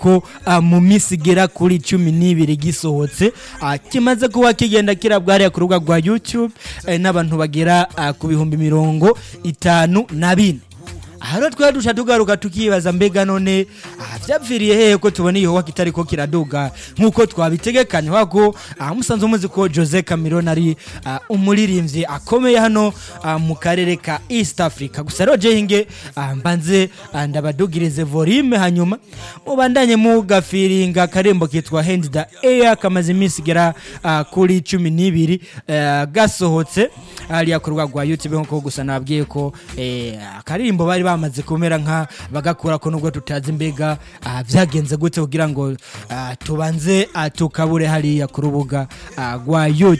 ko mu misi gera kuri 12 gisohotse kimaze kuba kigenda kirabwa hariya ku rubuga rwa YouTube n'abantu bagera ku bihumbi 54. Haro twadusha tugaruka tukibaza mbega none vyapfiriye hehe ko tubona iyo kitari ko kiraduga nkuko twabitegekanye wako musanze umuzi ko Jose Cameron ari umuririmbyi akomeye hano mu karere ka East Africa. Gusa rero hinge mbanze ndabadugirize volume hanyuma mubandanye mu gafiringa karembo kitwa Hands the Air kamaze imisi gera kuri 12 gasohotse ali yakorwa gwa YouTube nko gusa nabwiye ko akarimbo bari bamaze kumera nka bagakura ko nubwo tutazi mbega vyagenze gute kugira ngo tubanze tukabure hali ya kurubuga gwa YouTube.